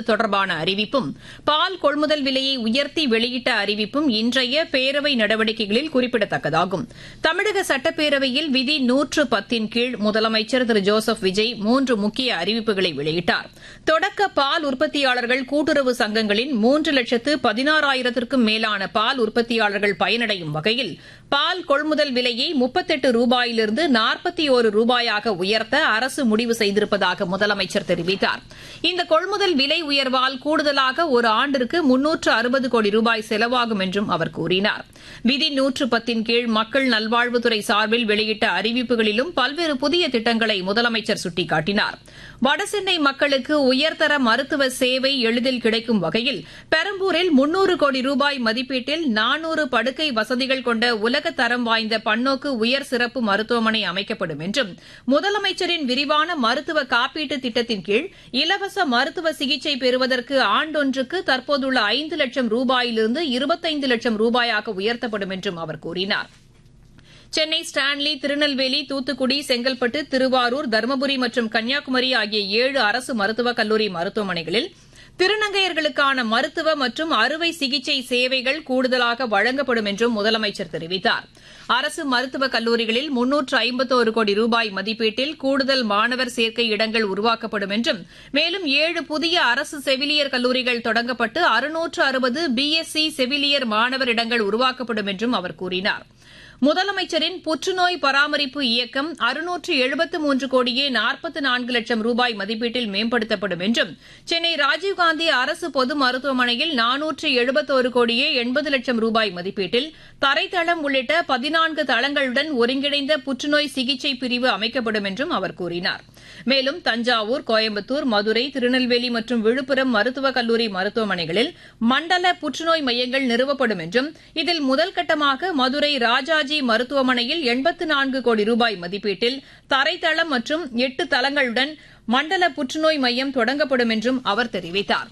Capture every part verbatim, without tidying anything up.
தொடர்பான அறிவிப்பும் பால் கொள்முதல் விலையை உயர்த்தி வெளியிட்ட அறிவிப்பும் இன்றைய பேரவை நடவடிக்கைகளில் குறிப்பிடத்தக்கதாகும். தமிழக சட்டப்பேரவையில் விதி நூற்று பத்தின் கீழ் முதலமைச்சர் திரு ஜோசப் விஜய் மூன்று முக்கிய அறிவிப்புகளை வெளியிட்டார். தொடக்க பால் உற்பத்தியாளர்கள் கூட்டுறவு சங்கங்களின் மூன்று லட்சத்து பதினாறாயிரத்திற்கும் மேலான பால் உற்பத்தியாளர்கள் பயனடையும் வகையில் பால் கொள்முதல் விலையை முப்பத்தெட்டு ரூபாயிலிருந்து நாற்பத்தி ஒரு ரூபாயாக உயர்த்த அரசு முடிவு செய்திருப்பதாக முதலமைச்சர் தெரிவித்தார். இந்த கொள்முதல் விலை உயர்வால் கூடுதலாக ஒரு ஆண்டிற்கு முன்னூற்று அறுபது கோடி ரூபாய் செலவாகும் என்றும் அவர் கூறினார். விதி நூற்று பத்தின் கீழ் மக்கள் நல்வாழ்வுத்துறை சார்பில் வெளியிட்ட அறிவிப்புகளிலும் பல்வேறு புதிய திட்டங்களை முதலமைச்சர் சுட்டிக்காட்டினார். வடசென்னை மக்களுக்கு உயர்தர மருத்துவ சேவை எளிதில் கிடைக்கும் வகையில் பெரம்பூரில் முன்னூறு கோடி ரூபாய் மதிப்பீட்டில் நானூறு படுக்கை வசதிகள் கொண்ட உலக தரம் வாய்ந்த பன்னோக்கு உயர் சிறப்பு மருத்துவமனை அமைக்கப்படும் என்றும் முதலமைச்சரின் விரிவான மருத்துவ காப்பீட்டு திட்டத்தின் கீழ் இலவச மருத்துவ சிகிச்சை பெறுவதற்கு ஆண்டொன்றுக்கு தற்போதுள்ள ஐந்து லட்சம் ரூபாயிலிருந்து இருபத்தைந்து லட்சம் ரூபாயாக உயர்த்தப்படும் என்றும் அவர் கூறினார். சென்னை, ஸ்டான்லி, திருநெல்வேலி, தூத்துக்குடி, செங்கல்பட்டு, திருவாரூர், தருமபுரி மற்றும் கன்னியாகுமரி ஆகிய ஏழு அரசு மருத்துவக் கல்லூரி மருத்துவமனைகளில் திருநங்கையர்களுக்கான மருத்துவ மற்றும் அறுவை சிகிச்சை சேவைகள் கூடுதலாக வழங்கப்படும் என்றும் முதலமைச்சர் தெரிவித்தார். அரசு மருத்துவக் கல்லூரிகளில் முன்னூற்று ஐம்பத்தோரு கோடி ரூபாய் மதிப்பீட்டில் கூடுதல் மாணவர் சேர்க்கை இடங்கள் உருவாக்கப்படும் என்றும் மேலும் ஏழு புதிய அரசு செவிலியர் கல்லூரிகள் தொடங்கப்பட்டு அறுநூற்று அறுபது பிஎஸ்சி செவிலியர் மாணவர் இடங்கள் உருவாக்கப்படும் என்றும் அவர் கூறினார். முதலமைச்சரின் புற்றுநோய் பராமரிப்பு இயக்கம் அறுநூற்று எழுபத்து மூன்று கோடியே நாற்பத்து நான்கு லட்சம் ரூபாய் மதிப்பீட்டில் மேம்படுத்தப்படும் என்றும் சென்னை ராஜீவ்காந்தி அரசு பொது மருத்துவமனையில் நானூற்று எழுபத்தோரு கோடியே எண்பது லட்சம் ரூபாய் மதிப்பீட்டில் தரைத்தளம் உள்ளிட்ட பதினான்கு தளங்களுடன் ஒருங்கிணைந்த புற்றுநோய் சிகிச்சை பிரிவு அமைக்கப்படும் என்றும் அவர் கூறினார். மேலும் தஞ்சாவூர், கோயம்புத்தூர், மதுரை, திருநெல்வேலி மற்றும் விழுப்புரம் மருத்துவக் கல்லூரி மருத்துவமனைகளில் மண்டல புற்றுநோய் மையங்கள் நிறுவப்படும் என்றும் இதில் முதல்கட்டமாக மதுரை ராஜாஜி மருத்துவமனையில் எண்பத்து நான்கு கோடி ரூபாய் மதிப்பீட்டில் தரைத்தளம் மற்றும் எட்டு தளங்களுடன் மண்டல புற்றுநோய் மையம் தொடங்கப்படும் என்றும் அவர் தெரிவித்தார்.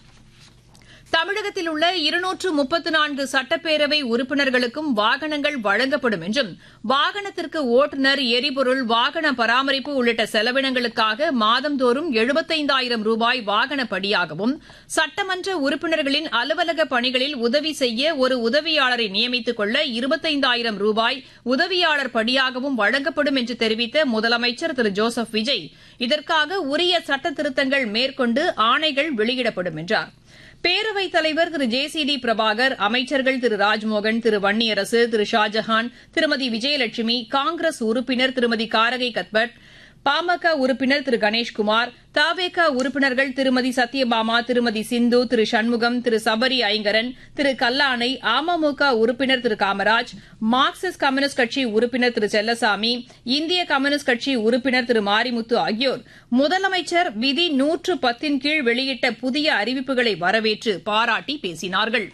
தமிழகத்தில் உள்ள இருநூற்று முப்பத்து நான்கு சட்டப்பேரவை உறுப்பினர்களுக்கும் வாகனங்கள் வழங்கப்படும் என்றும் வாகனத்திற்கு ஓட்டுநர், எரிபொருள், வாகன பராமரிப்பு உள்ளிட்ட செலவினங்களுக்காக மாதந்தோறும் எழுபத்தைந்தாயிரம் ரூபாய் வாகன படியாகவும் சட்டமன்ற உறுப்பினர்களின் அலுவலக பணிகளில் உதவி செய்ய ஒரு உதவியாளரை நியமித்துக் கொள்ள இருபத்தைந்தாயிரம் ரூபாய் உதவியாளர் படியாகவும் வழங்கப்படும் என்று தெரிவித்த முதலமைச்சர் திரு ஜோசப் விஜய் இதற்காக உரிய சட்ட திருத்தங்கள் மேற்கொண்டு ஆணைகள் வெளியிடப்படும் என்றார். பேரவைத் தலைவர் திரு ஜே சி டி பிரபாகர், அமைச்சர்கள் திரு ராஜ்மோகன், திரு வன்னியரசு, திரு ஷாஜஹான், திருமதி விஜயலட்சுமி, காங்கிரஸ் உறுப்பினர் திருமதி காரகை கத்பட், பாமக உறுப்பினர் திரு கணேஷ்குமார், தவேக உறுப்பினர்கள் திருமதி சத்யபாமா, திருமதி சிந்து, திரு சண்முகம், திரு சபரி ஐங்கரன், திரு கல்லானை, அமமுக உறுப்பினர் திரு காமராஜ், மார்க்சிஸ்ட் கம்யூனிஸ்ட் கட்சி உறுப்பினர் திரு செல்லசாமி, இந்திய கம்யூனிஸ்ட் கட்சி உறுப்பினர் திரு மாரிமுத்து ஆகியோர் முதலமைச்சர் விதி நூற்று பத்தின் கீழ் வெளியிட்ட புதிய அறிவிப்புகளை வரவேற்று பாராட்டி பேசினார்கள்.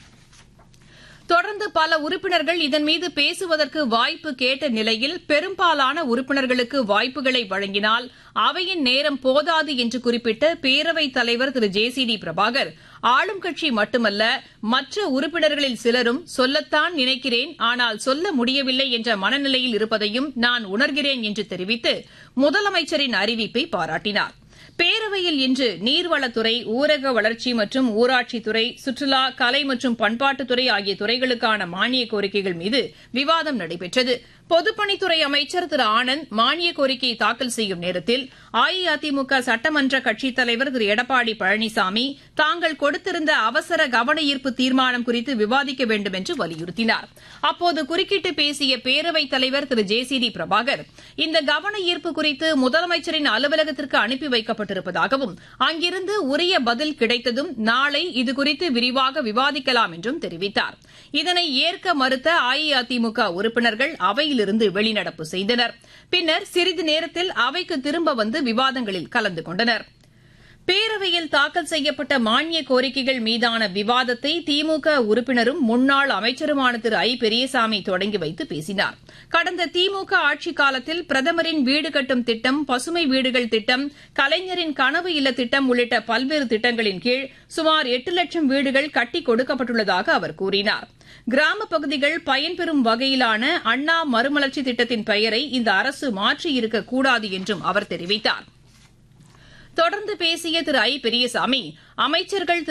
தொடர்ந்து பல உறுப்பினர்கள் இதன்மீது பேசுவதற்கு வாய்ப்பு கேட்ட நிலையில் பெரும்பாலான உறுப்பினர்களுக்கு வாய்ப்புகளை வழங்கினால் அவையின் நேரம் போதாது என்று குறிப்பிட்ட பேரவைத் தலைவர் திரு ஜே சி டி பிரபாகர், ஆளும் கட்சி மட்டுமல்ல மற்ற உறுப்பினர்களில் சிலரும் சொல்லத்தான் நினைக்கிறேன், ஆனால் சொல்ல முடியவில்லை என்ற மனநிலையில் இருப்பதையும் நான் உணர்கிறேன் என்று தெரிவித்து முதலமைச்சரின் அறிவிப்பை பாராட்டினார். பேரவையில் இன்று நீர்வளத்துறை, ஊரக வளர்ச்சி மற்றும் ஊராட்சித்துறை, சுற்றுலா, கலை மற்றும் பண்பாட்டுத்துறை ஆகிய துறைகளுக்கான மானிய கோரிக்கைகள் மீது விவாதம் நடைபெற்றது. பொதுப்பணித்துறை அமைச்சர் திரு ஆனந்த் மானிய கோரிக்கையை தாக்கல் செய்யும் நேரத்தில் அஇஅதிமுக சட்டமன்ற கட்சித் தலைவர் திரு எடப்பாடி பழனிசாமி தாங்கள் கொடுத்திருந்த அவசர கவன ஈர்ப்பு தீர்மானம் குறித்து விவாதிக்க வேண்டும் என்று வலியுறுத்தினார். அப்போது குறுக்கிட்டு பேசிய பேரவைத் தலைவர் திரு ஜே சி டி பிரபாகர், இந்த கவன ஈர்ப்பு குறித்து முதலமைச்சரின் அலுவலகத்திற்கு அனுப்பி வைக்கப்பட்டிருப்பதாகவும் அங்கிருந்து உரிய பதில் கிடைத்ததும் நாளை இதுகுறித்து விரிவாக விவாதிக்கலாம் என்றும் தெரிவித்தார். இதனை ஏற்க மறுத்த அஇஅதிமுக உறுப்பினர்கள் அவையிலிருந்து வெளிநடப்பு செய்தனர். பின்னர் சிறிது நேரத்தில் அவைக்கு திரும்ப வந்து விவாதங்களில் கலந்து கொண்டனர். பேரவையில் தாக்கல் செய்யப்பட்ட மானிய கோரிக்கைகள் மீதான விவாதத்தை திமுக உறுப்பினரும் முன்னாள் அமைச்சருமான திரு ஐ பெரியசாமி தொடங்கி வைத்து பேசினார். கடந்த திமுக ஆட்சிக் காலத்தில் பிரதமரின் வீடு கட்டும் திட்டம், பசுமை வீடுகள் திட்டம், கலைஞரின் கனவு இல்ல திட்டம் உள்ளிட்ட பல்வேறு திட்டங்களின் கீழ் சுமார் எட்டு லட்சம் வீடுகள் கட்டிக் கொடுக்கப்பட்டுள்ளதாக அவர் கூறினார். கிராமப் பகுதிகள் பயன்பெறும் வகையிலான அண்ணா மறுமலர்ச்சி திட்டத்தின் பெயரை இந்த அரசு மாற்றியிருக்கக்கூடாது என்றும் அவர் தெரிவித்தார். தொடர்ந்து பேசிய திரு ஐ பெரியசாமி, அமைச்சர்கள்